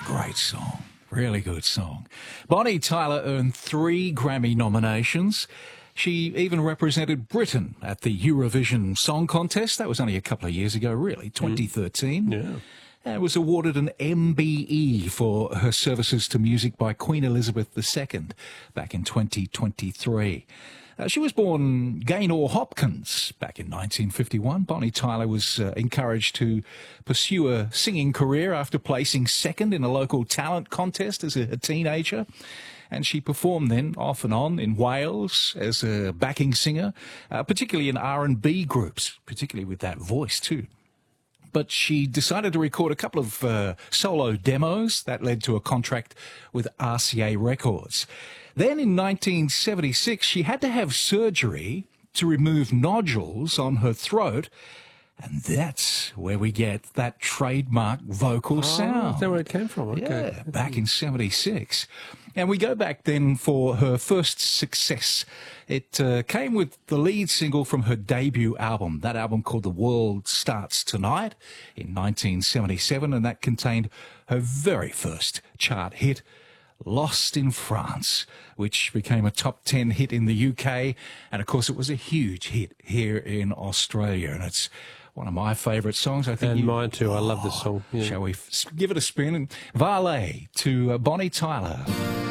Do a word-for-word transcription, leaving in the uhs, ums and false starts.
Great song. Really good song. Bonnie Tyler earned three Grammy nominations. She even represented Britain at the Eurovision Song Contest. That was only a couple of years ago, really, twenty thirteen. Mm. Yeah. And was awarded an M B E for her services to music by Queen Elizabeth the Second back in twenty twenty-three. Uh, she was born Gaynor Hopkins back in nineteen fifty-one. Bonnie Tyler was uh, encouraged to pursue a singing career after placing second in a local talent contest as a, a teenager. And she performed then off and on in Wales as a backing singer, uh, particularly in R and B groups, particularly with that voice too. But she decided to record a couple of uh, solo demos. That led to a contract with R C A Records. Then in nineteen seventy-six, she had to have surgery to remove nodules on her throat. And that's where we get that trademark vocal Oh, sound. is that where it came from? Okay. Yeah, back in seventy-six. And we go back then for her first success. It uh, came with the lead single from her debut album, that album called The World Starts Tonight in nineteen seventy-seven, and that contained her very first chart hit, Lost in France, which became a top ten hit in the U K. And, of course, it was a huge hit here in Australia. And it's one of my favourite songs. I think And you, mine too. I love this song. Yeah. Shall we f- give it a spin? And Valet to uh, Bonnie Tyler.